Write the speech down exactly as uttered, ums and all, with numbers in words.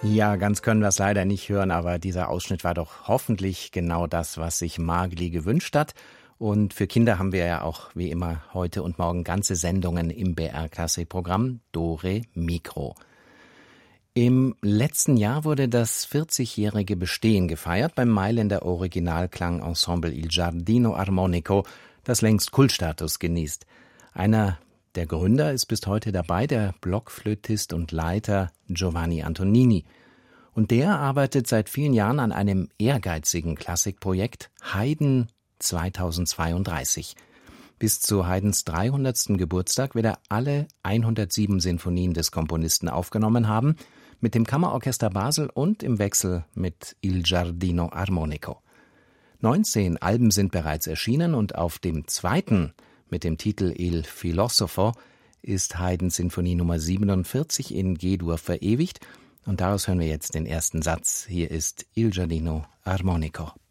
Ja, ganz können wir es leider nicht hören, aber dieser Ausschnitt war doch hoffentlich genau das, was sich Magli gewünscht hat. Und für Kinder haben wir ja auch wie immer heute und morgen ganze Sendungen im B R-Klassik-Programm Dore Mikro. Im letzten Jahr wurde das vierzigjährige Bestehen gefeiert beim Mailänder Originalklangensemble Il Giardino Armonico, das längst Kultstatus genießt. Einer der Gründer ist bis heute dabei, der Blockflötist und Leiter Giovanni Antonini. Und der arbeitet seit vielen Jahren an einem ehrgeizigen Klassikprojekt Haydn zweitausendzweiunddreißig. Bis zu Haydns dreihundertsten Geburtstag wird er alle hundertsieben Sinfonien des Komponisten aufgenommen haben, mit dem Kammerorchester Basel und im Wechsel mit Il Giardino Armonico. neunzehn Alben sind bereits erschienen und auf dem zweiten, mit dem Titel Il Filosofo, ist Haydns Sinfonie Nummer siebenundvierzig in G-Dur verewigt. Und daraus hören wir jetzt den ersten Satz. Hier ist Il Giardino Armonico.